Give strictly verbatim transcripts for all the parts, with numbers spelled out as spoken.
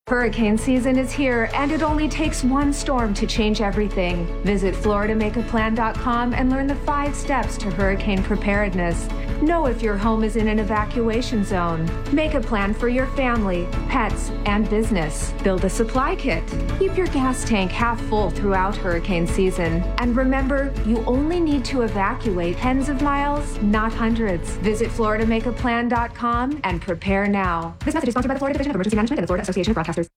Hurricane season is here, and it only takes one storm to change everything. Visit Florida Make A Plan dot com and learn the five steps to hurricane preparedness. Know if your home is in an evacuation zone. Make a plan for your family, pets, and business. Build a supply kit. Keep your gas tank half full throughout hurricane season. And remember, you only need to evacuate tens of miles, not hundreds. Visit Florida Make A Plan dot com and prepare now. This message is sponsored by the Florida Division of Emergency Management and the Florida Association of Broadcasters.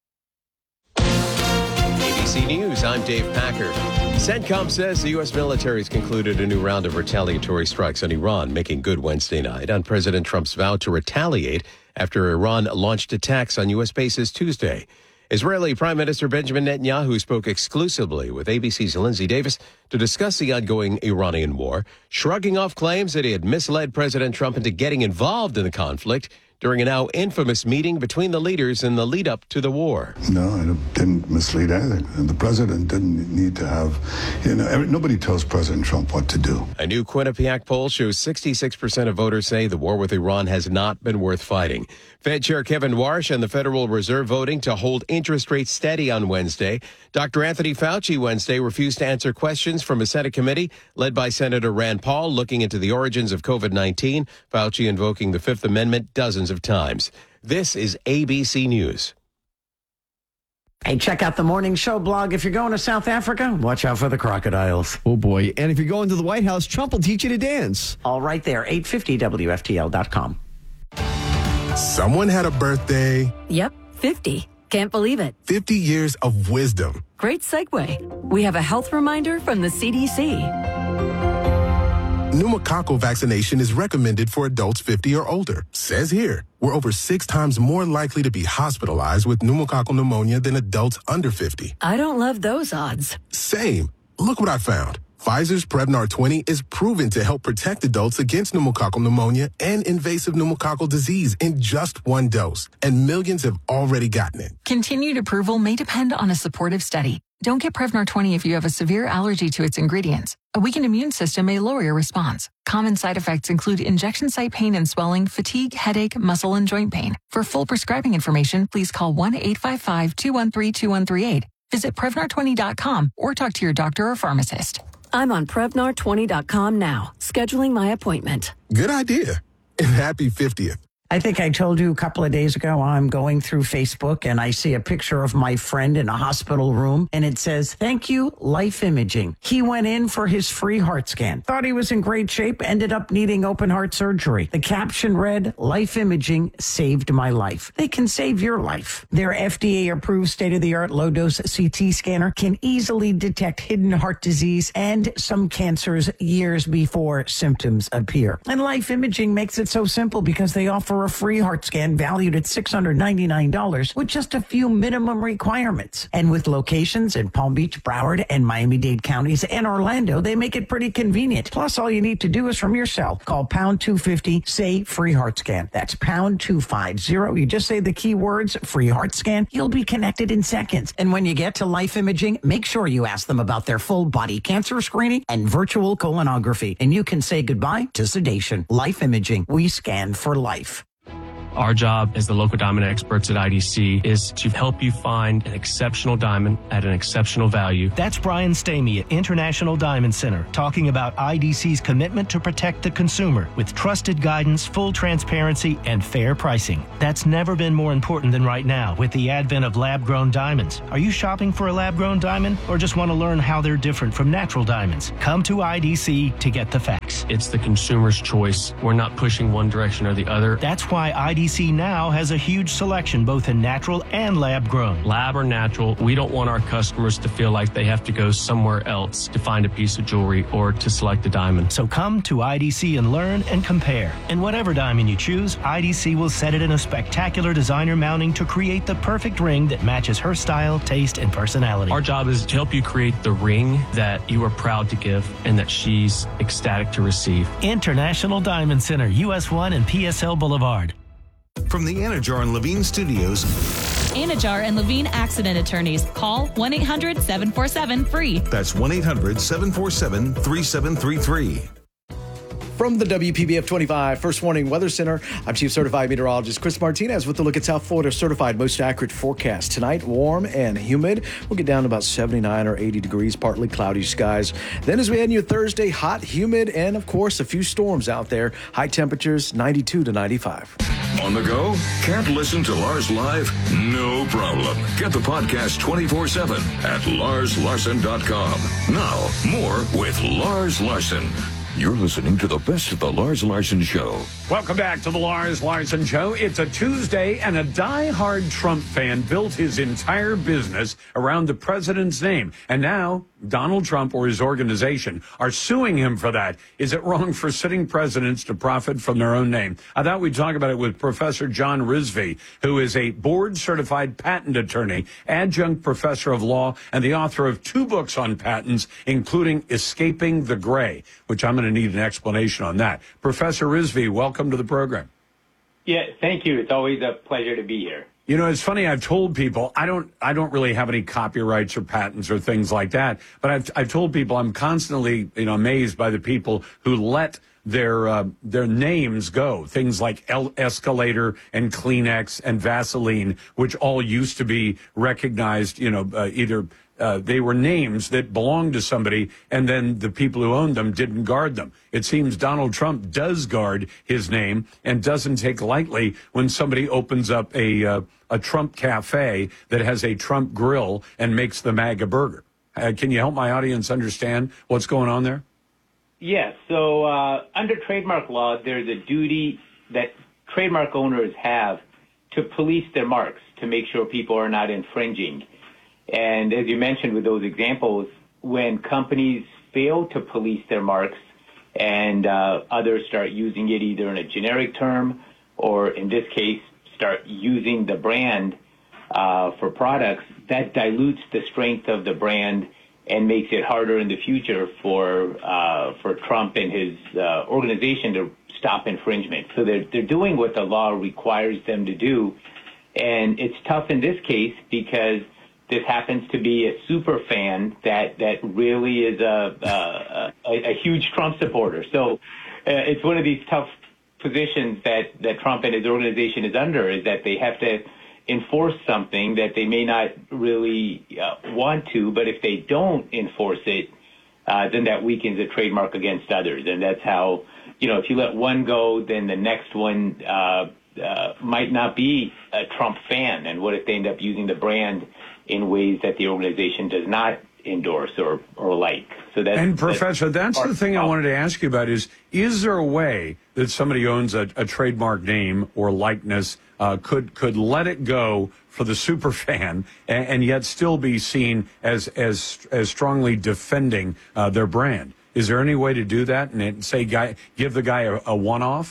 A B C News, I'm Dave Packer. CENTCOM says the U S military has concluded a new round of retaliatory strikes on Iran, making good Wednesday night on President Trump's vow to retaliate after Iran launched attacks on U S bases Tuesday. Israeli Prime Minister Benjamin Netanyahu spoke exclusively with A B C's Lindsay Davis to discuss the ongoing Iranian war, shrugging off claims that he had misled President Trump into getting involved in the conflict during a now infamous meeting between the leaders in the lead-up to the war. No, I didn't mislead anything. And the president didn't need to have, you know, every, nobody tells President Trump what to do. A new Quinnipiac poll shows sixty-six percent of voters say the war with Iran has not been worth fighting. Fed Chair Kevin Warsh and the Federal Reserve voting to hold interest rates steady on Wednesday. Doctor Anthony Fauci Wednesday refused to answer questions from a Senate committee led by Senator Rand Paul looking into the origins of COVID nineteen. Fauci invoking the Fifth Amendment dozens of times. This is A B C News. Hey, check out the Morning Show blog. If you're going to South Africa, watch out for the crocodiles. Oh, boy. And if you're going to the White House, Trump will teach you to dance. All right there, eight fifty W F T L dot com. Someone had a birthday. Yep, fifty. Can't believe it. fifty years of wisdom. Great segue. We have a health reminder from the C D C. Pneumococcal vaccination is recommended for adults fifty or older. Says here, we're over six times more likely to be hospitalized with pneumococcal pneumonia than adults under fifty. I don't love those odds. Same. Look what I found. Pfizer's Prevnar twenty is proven to help protect adults against pneumococcal pneumonia and invasive pneumococcal disease in just one dose. And millions have already gotten it. Continued approval may depend on a supportive study. Don't get Prevnar twenty if you have a severe allergy to its ingredients. A weakened immune system may lower your response. Common side effects include injection site pain and swelling, fatigue, headache, muscle, and joint pain. For full prescribing information, please call one eight five five, two one three, two one three eight. Visit Prevnar twenty dot com or talk to your doctor or pharmacist. I'm on Prevnar twenty dot com now, scheduling my appointment. Good idea. And happy fiftieth. I think I told you a couple of days ago, I'm going through Facebook and I see a picture of my friend in a hospital room and it says, thank you, Life Imaging. He went in for his free heart scan. Thought he was in great shape, ended up needing open heart surgery. The caption read, Life Imaging saved my life. They can save your life. Their F D A-approved state-of-the-art low-dose C T scanner can easily detect hidden heart disease and some cancers years before symptoms appear. And Life Imaging makes it so simple because they offer a free heart scan valued at six hundred ninety-nine dollars with just a few minimum requirements. And with locations in Palm Beach, Broward, and Miami-Dade counties and Orlando, they make it pretty convenient. Plus, all you need to do is from your cell. Call pound two fifty, say free heart scan. That's pound two fifty. You just say the key words, free heart scan. You'll be connected in seconds. And when you get to Life Imaging, make sure you ask them about their full body cancer screening and virtual colonography. And you can say goodbye to sedation. Life Imaging. We scan for life. Our job as the local diamond experts at I D C is to help you find an exceptional diamond at an exceptional value. That's Brian Stamey at International Diamond Center talking about I D C's commitment to protect the consumer with trusted guidance, full transparency, and fair pricing. That's never been more important than right now with the advent of lab-grown diamonds. Are you shopping for a lab-grown diamond or just want to learn how they're different from natural diamonds? Come to I D C to get the facts. It's the consumer's choice. We're not pushing one direction or the other. That's why I D C now has a huge selection both in natural and lab grown. Lab or natural, we don't want our customers to feel like they have to go somewhere else to find a piece of jewelry or to select a diamond. So come to I D C and learn and compare. And whatever diamond you choose, I D C will set it in a spectacular designer mounting to create the perfect ring that matches her style, taste, and personality. Our job is to help you create the ring that you are proud to give and that she's ecstatic to receive. International Diamond Center, U S one and P S L Boulevard. From the Anajar and Levine Studios. Anajar and Levine Accident Attorneys. Call one eight hundred, seven four seven, F R E E. That's one eight hundred, seven four seven, three seven three three. From the W P B F twenty-five First Warning Weather Center, I'm Chief Certified Meteorologist Chris Martinez with a look at South Florida's certified most accurate forecast. Tonight, warm and humid. We'll get down to about seventy-nine or eighty degrees, partly cloudy skies. Then as we head into Thursday, hot, humid, and of course, a few storms out there. High temperatures, ninety-two to ninety-five. On the go? Can't listen to Lars live? No problem. Get the podcast twenty-four seven at lars larson dot com. Now, more with Lars Larson. You're listening to the best of the Lars Larson Show. Welcome back to the Lars Larson Show. It's a Tuesday, and a die-hard Trump fan built his entire business around the president's name. And now Donald Trump or his organization are suing him for that. Is it wrong for sitting presidents to profit from their own name? I thought we'd talk about it with Professor John Rizvi, who is a board-certified patent attorney, adjunct professor of law, and the author of two books on patents, including Escaping the Gray, which I'm going to need an explanation on that. Professor Rizvi, welcome to the program. Yeah, thank you. It's always a pleasure to be here. You know, it's funny. I've told people I don't I don't really have any copyrights or patents or things like that. But I've I've told people I'm constantly, you know, amazed by the people who let their uh, their names go. Things like El- Escalator and Kleenex and Vaseline, which all used to be recognized, you know, uh, either uh, they were names that belonged to somebody, and then the people who owned them didn't guard them. It seems Donald Trump does guard his name and doesn't take lightly when somebody opens up a uh, a Trump cafe that has a Trump grill and makes the MAGA burger. Uh, can you help my audience understand what's going on there? Yes. So uh, under trademark law, there's a duty that trademark owners have to police their marks to make sure people are not infringing. And as you mentioned with those examples, when companies fail to police their marks and uh, others start using it either in a generic term or, in this case, start using the brand uh, for products, that dilutes the strength of the brand and makes it harder in the future for uh, for Trump and his uh, organization to stop infringement. So they're they're doing what the law requires them to do, and it's tough in this case because this happens to be a super fan that that really is a a, a, a huge Trump supporter. So uh, it's one of these tough positions that that Trump and his organization is under, is that they have to enforce something that they may not really uh, want to, but if they don't enforce it, uh, then that weakens a trademark against others. And that's how, you know, if you let one go, then the next one uh, uh, might not be a Trump fan. And what if they end up using the brand in ways that the organization does not endorse or, or like? So that's, and Professor, that's, that's the thing I wanted to ask you about is, is there a way that somebody owns a, a trademark name or likeness uh, could could let it go for the super fan and, and yet still be seen as as as strongly defending uh, their brand? Is there any way to do that and say, guy, give the guy a, a one-off?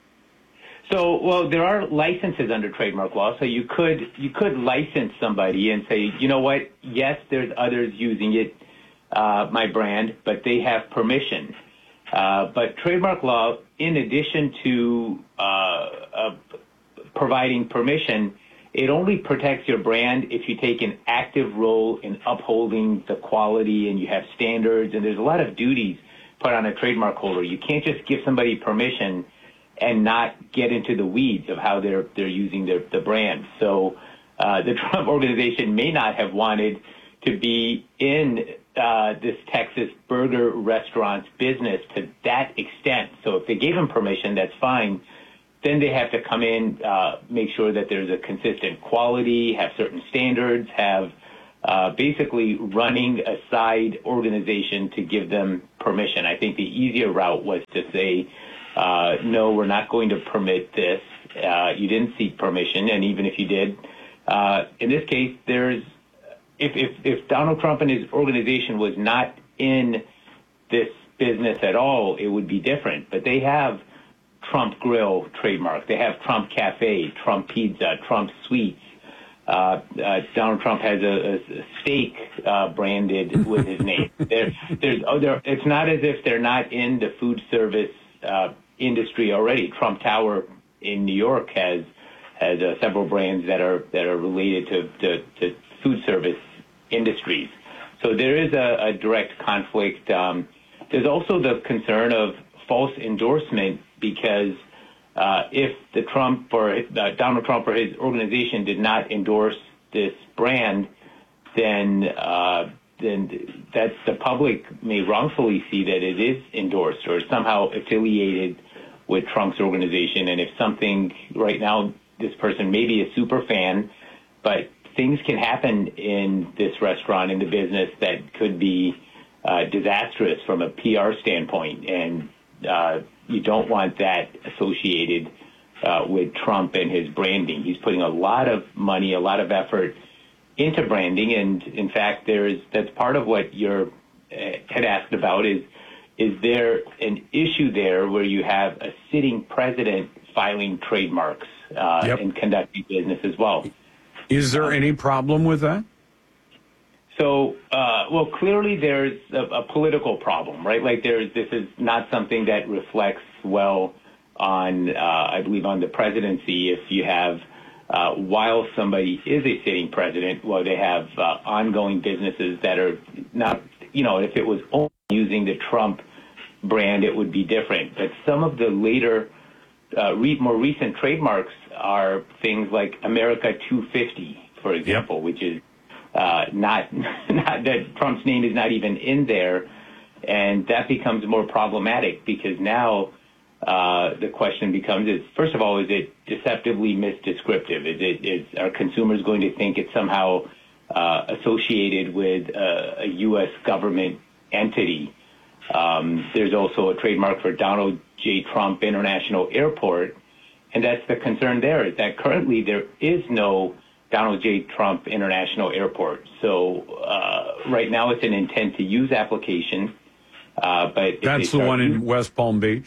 So, well, there are licenses under trademark law, so you could you could license somebody and say, you know what, yes, there's others using it, uh, my brand, but they have permission. Uh, but trademark law, in addition to uh, uh, providing permission, it only protects your brand if you take an active role in upholding the quality and you have standards, and there's a lot of duties put on a trademark holder. You can't just give somebody permission and not get into the weeds of how they're they're using their the brand. So uh, the Trump organization may not have wanted to be in uh, this Texas burger restaurant's business to that extent. So if they gave him permission, that's fine. Then they have to come in, uh, make sure that there's a consistent quality, have certain standards, have uh, basically running a side organization to give them permission. I think the easier route was to say, Uh, no, we're not going to permit this. Uh, you didn't seek permission, and even if you did, uh, in this case, there's if, if if Donald Trump and his organization was not in this business at all, it would be different. But they have Trump Grill trademark. They have Trump Cafe, Trump Pizza, Trump Sweets. Uh, uh, Donald Trump has a, a steak uh, branded with his name. There, there's, oh, there, it's not as if they're not in the food service uh, industry already. Trump Tower in New York has has uh, several brands that are that are related to, to, to food service industries. So there is a, a direct conflict. Um, there's also the concern of false endorsement because uh, if the Trump or uh, Donald Trump or his organization did not endorse this brand, then uh, then that the public may wrongfully see that it is endorsed or somehow affiliated with Trump's organization. And if something right now, this person may be a super fan, but things can happen in this restaurant, in the business, that could be uh, disastrous from a P R standpoint. And uh, you don't want that associated uh, with Trump and his branding. He's putting a lot of money, a lot of effort into branding. And in fact, there's that's part of what you're uh, had asked about is, is there an issue there where you have a sitting president filing trademarks uh, Yep. and conducting business as well? Is there any problem with that? So, uh, well, clearly there's a, a political problem, right? Like there's, this is not something that reflects well on, uh, I believe, on the presidency. If you have, uh, while somebody is a sitting president, well, they have uh, ongoing businesses that are not, you know, if it was only using the Trump brand, it would be different. But some of the later, uh, re- more recent trademarks are things like America two fifty, for example, yep. which is uh, not, not that Trump's name is not even in there. And that becomes more problematic because now uh, the question becomes, is first of all, is it deceptively misdescriptive? Is it, is, are consumers going to think it's somehow uh, associated with uh, a U S government entity? Um, there's also a trademark for Donald J. Trump International Airport. And that's the concern there, is that currently there is no Donald J. Trump International Airport. So uh, right now it's an intent to use application. Uh, but That's the one in West Palm Beach?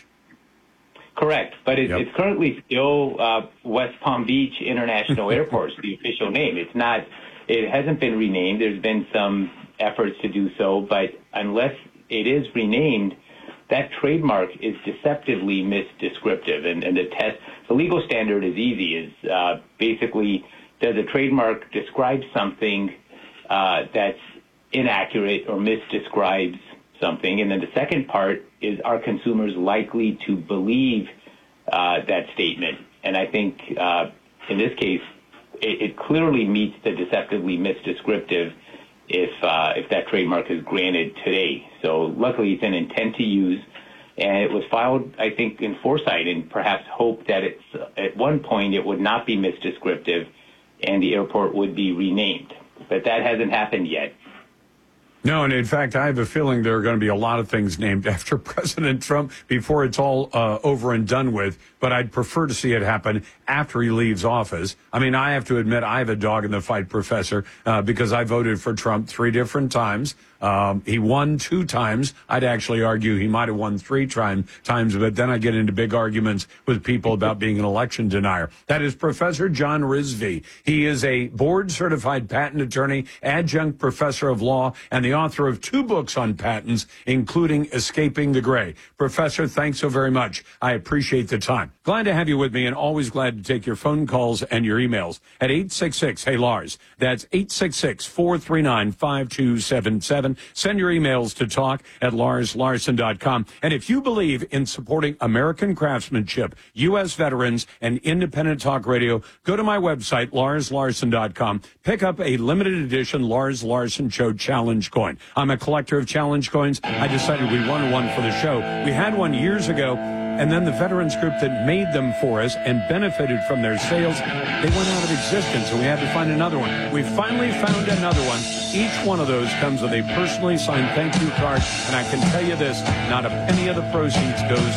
Correct. But it, Yep. it's currently still uh, West Palm Beach International Airport, the official name. It's not, it hasn't been renamed. There's been some efforts to do so, but unless it is renamed, that trademark is deceptively misdescriptive. And, and the test, the legal standard is easy, is uh, basically, does a trademark describe something uh, that's inaccurate or misdescribes something? And then the second part is, are consumers likely to believe uh, that statement? And I think uh, in this case, it, it clearly meets the deceptively misdescriptive if uh, if that trademark is granted today. So luckily it's an intent to use, and it was filed, I think, in foresight and perhaps hope that it's, at one point it would not be misdescriptive and the airport would be renamed. But that hasn't happened yet. No, and in fact, I have a feeling there are going to be a lot of things named after President Trump before it's all uh, over and done with. But I'd prefer to see it happen after he leaves office. I mean, I have to admit, I have a dog in the fight, Professor, uh, because I voted for Trump three different times. Um, he won two times. I'd actually argue he might have won three time, times, but then I get into big arguments with people about being an election denier. That is Professor John Rizvi. He is a board-certified patent attorney, adjunct professor of law, and the author of two books on patents, including Escaping the Gray. Professor, thanks so very much. I appreciate the time. Glad to have you with me, and always glad to take your phone calls and your emails at eight six six, hey Lars. That's eight six six, four three nine, five two seven seven. Send your emails to talk at lars larson dot com. And if you believe in supporting American craftsmanship, U S veterans, and independent talk radio, go to my website, lars larson dot com. Pick up a limited edition Lars Larson Show Challenge coin. I'm a collector of challenge coins. I decided we wanted one for the show. We had one years ago, and then the veterans group that made them for us and benefited from their sales, they went out of existence, and we had to find another one. We finally found another one. Each one of those comes with a personally signed thank you card, and I can tell you this, not a penny of the proceeds goes